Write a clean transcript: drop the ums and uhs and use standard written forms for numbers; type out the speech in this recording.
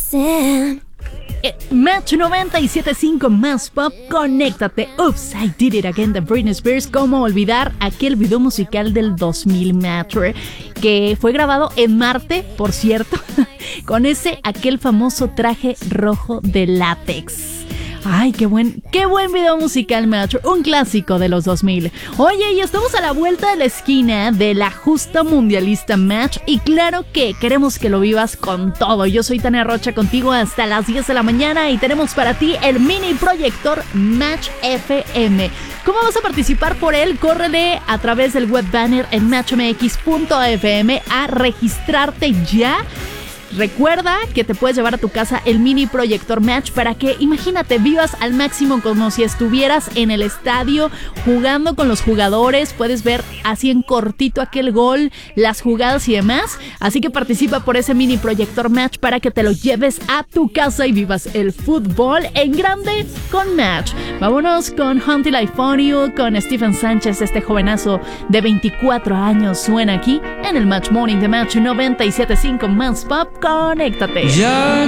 Match 97.5 más pop, conéctate. Oops, I did it again de Britney Spears. ¿Cómo olvidar aquel video musical del 2000, Match? Que fue grabado en Marte, por cierto, con aquel famoso traje rojo de látex. Ay, qué buen video musical, Match. Un clásico de los 2000. Oye, y estamos a la vuelta de la esquina de la justa mundialista, Match. Y claro que queremos que lo vivas con todo. Yo soy Tania Rocha, contigo hasta las 10 de la mañana. Y tenemos para ti el mini proyector Match FM. ¿Cómo vas a participar por él? Córrele a través del web banner en matchmx.fm a registrarte ya. Recuerda que te puedes llevar a tu casa el mini proyector Match para que, imagínate, vivas al máximo como si estuvieras en el estadio jugando con los jugadores. Puedes ver así en cortito aquel gol, las jugadas y demás. Así que participa por ese mini proyector Match para que te lo lleves a tu casa y vivas el fútbol en grande con Match. Vámonos con Until I Found You, con Stephen Sánchez, este jovenazo de 24 años. Suena aquí en el Match Morning de Match 97.5 más pop. Conéctate. Ya